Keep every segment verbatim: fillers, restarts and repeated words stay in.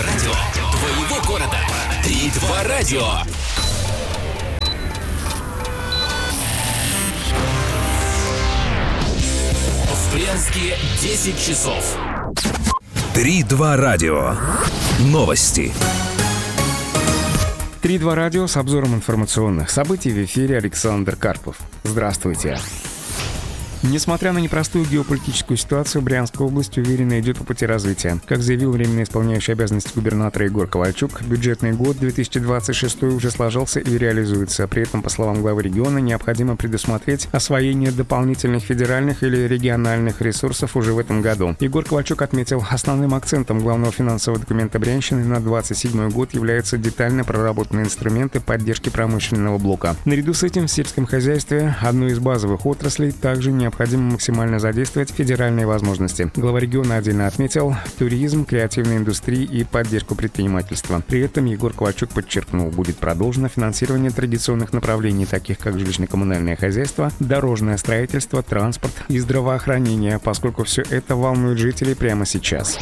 радио твоего города. Три-два радио. В Брянске десять часов. Три-два радио. Новости. Три-два радио с обзором информационных событий в эфире Александр Карпов. Здравствуйте. Несмотря на непростую геополитическую ситуацию, Брянская область уверенно идет по пути развития. Как заявил временно исполняющий обязанности губернатора Егор Ковальчук, бюджетный год две тысячи двадцать шестой уже сложился и реализуется. При этом, по словам главы региона, необходимо предусмотреть освоение дополнительных федеральных или региональных ресурсов уже в этом году. Егор Ковальчук отметил, основным акцентом главного финансового документа Брянщины на двадцать седьмой год являются детально проработанные инструменты поддержки промышленного блока. Наряду с этим в сельском хозяйстве, одной из базовых отраслей, также необходимо Необходимо максимально задействовать федеральные возможности. Глава региона отдельно отметил туризм, креативную индустрию и поддержку предпринимательства. При этом Егор Ковальчук подчеркнул, будет продолжено финансирование традиционных направлений, таких как жилищно-коммунальное хозяйство, дорожное строительство, транспорт и здравоохранение, поскольку все это волнует жителей прямо сейчас.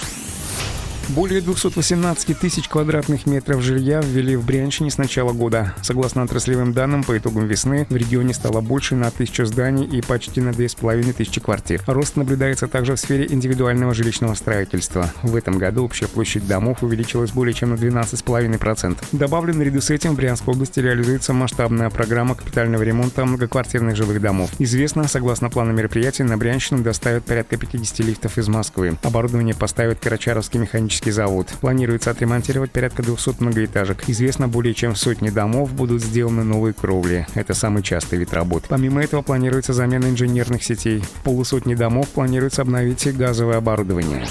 Более двести восемнадцать тысяч квадратных метров жилья ввели в Брянщине с начала года. Согласно отраслевым данным, по итогам весны в регионе стало больше на тысячу зданий и почти на две с половиной тысячи квартир. Рост наблюдается также в сфере индивидуального жилищного строительства. В этом году общая площадь домов увеличилась более чем на двенадцать целых пять десятых процента. Добавлю, наряду с этим в Брянской области реализуется масштабная программа капитального ремонта многоквартирных жилых домов. Известно, согласно плану мероприятий, на Брянщину доставят порядка пятьдесят лифтов из Москвы. Оборудование поставят Карачаровский механический завод. Планируется отремонтировать порядка двухсот многоэтажек. Известно, более чем в сотне домов будут сделаны новые кровли. Это самый частый вид работ. Помимо этого планируется замена инженерных сетей. В полусотни домов планируется обновить и газовое оборудование.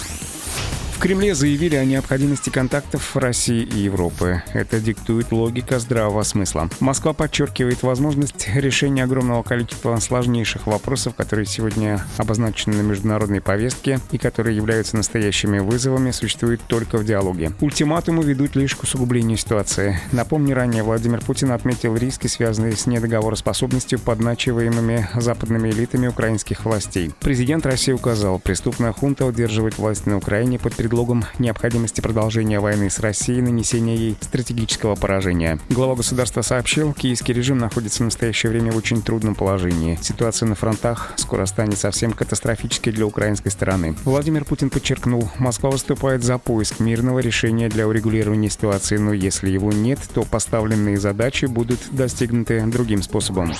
В Кремле заявили о необходимости контактов России и Европы. Это диктует логика здравого смысла. Москва подчеркивает возможность решения огромного количества сложнейших вопросов, которые сегодня обозначены на международной повестке и которые являются настоящими вызовами, существуют только в диалоге. Ультиматумы ведут лишь к усугублению ситуации. Напомню, ранее Владимир Путин отметил риски, связанные с недоговороспособностью, подначиваемыми западными элитами украинских властей. Президент России указал, преступная хунта удерживает власть на Украине под предлогом необходимости продолжения войны с Россией и нанесения ей стратегического поражения. Глава государства сообщил, киевский режим находится в настоящее время в очень трудном положении. Ситуация на фронтах скоро станет совсем катастрофической для украинской стороны. Владимир Путин подчеркнул, Москва выступает за поиск мирного решения для урегулирования ситуации, но если его нет, то поставленные задачи будут достигнуты другим способом.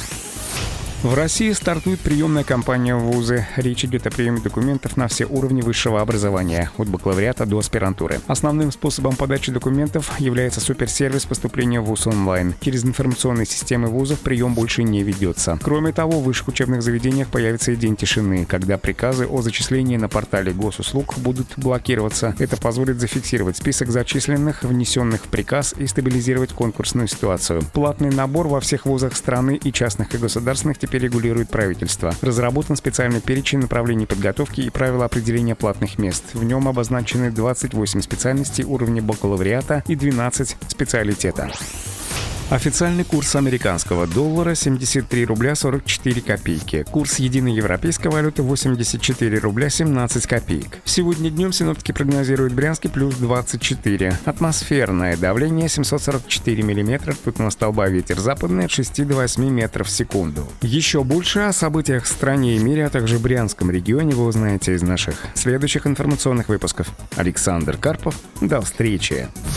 В России стартует приемная кампания в вузы. Речь идет о приеме документов на все уровни высшего образования, от бакалавриата до аспирантуры. Основным способом подачи документов является суперсервис поступления в вуз онлайн. Через информационные системы вузов прием больше не ведется. Кроме того, в высших учебных заведениях появится и день тишины, когда приказы о зачислении на портале госуслуг будут блокироваться. Это позволит зафиксировать список зачисленных, внесенных в приказ и стабилизировать конкурсную ситуацию. Платный набор во всех вузах страны и частных и государственных теперь регулирует правительство. Разработан специальный перечень направлений подготовки и правила определения платных мест. В нем обозначены двадцать восемь специальностей уровня бакалавриата и двенадцать специалитета. Официальный курс американского доллара семьдесят три рубля сорок четыре копейки. Курс единой европейской валюты восемьдесят четыре рубля семнадцать копеек. Сегодня днем синоптики прогнозируют Брянске плюс двадцать четыре. Атмосферное давление семьсот сорок четыре миллиметра ртутного столба, ветер западный от шести до восьми метров в секунду. Еще больше о событиях в стране и мире, а также в Брянском регионе вы узнаете из наших следующих информационных выпусков. Александр Карпов. До встречи.